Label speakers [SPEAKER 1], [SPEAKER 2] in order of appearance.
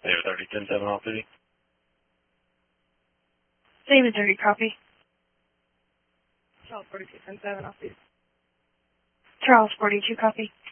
[SPEAKER 1] David 30, 10-7 off duty.
[SPEAKER 2] David 30, copy.
[SPEAKER 3] Charles 42, 10-7 off duty.
[SPEAKER 2] Charles 42, copy.